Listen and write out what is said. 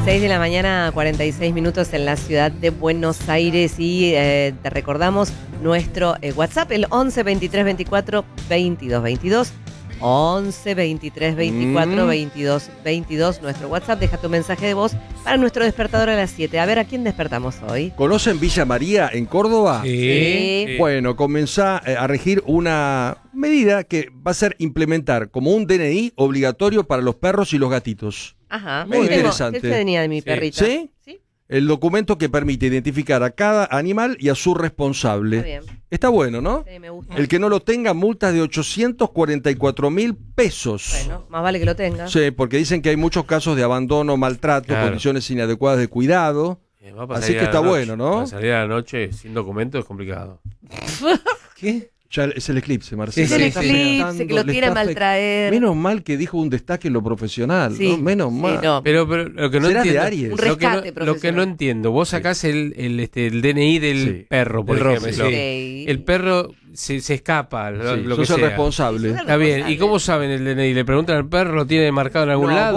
6 de la mañana, 46 minutos en la ciudad de Buenos Aires y te recordamos nuestro WhatsApp, el 11 23 24 22 22. 11 23 24 22 22, nuestro WhatsApp. Deja tu mensaje de voz para nuestro despertador a las 7. A ver, ¿a quién despertamos hoy? ¿Conocen Villa María en Córdoba? Sí. Bueno, comenzá a regir una medida que va a ser implementar como un DNI obligatorio para los perros y los gatitos. Ajá. Muy interesante. Esta tenía de mi perrita. ¿Sí? El documento que permite identificar a cada animal y a su responsable. Está bien. Está bueno, ¿no? Sí, me gusta. El que no lo tenga, multas de 844.000 pesos. Bueno, más vale que lo tenga. Sí, porque dicen que hay muchos casos de abandono, maltrato, Claro. condiciones inadecuadas de cuidado. Va para Así salir que a la está noche. bueno, ¿no? Para salir a la noche sin documento es complicado. ¿Qué? Ya es el eclipse, Marcelo. Es el Sí, sí, eclipse, que lo Le quiere está maltraer. Menos mal que dijo un destaque en lo profesional, Sí, ¿no? Menos sí, mal. no. Pero lo que no ¿Será de entiendo, Aries? Un lo que rescate lo que profesional. no entiendo, vos sacás el DNI del Sí. perro, por Del ejemplo. Romy, sí. El perro se escapa, lo Sí, que sos el sea. responsable. Sos el Está bien, ¿y responsable. cómo saben el DNI? ¿Le preguntan al perro? ¿Lo tiene marcado en algún No, lado?